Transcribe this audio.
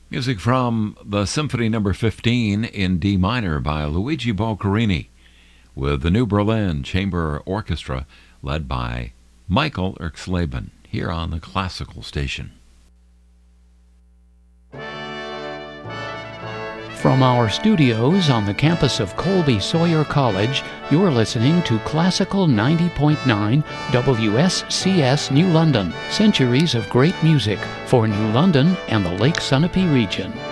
Music from the Symphony No. 15 in D minor by Luigi Boccherini, with the New Berlin Chamber Orchestra led by Michael Erxleben, here on the Classical Station. From our studios on the campus of Colby Sawyer College, you're listening to Classical 90.9 WSCS New London, centuries of great music for New London and the Lake Sunapee region.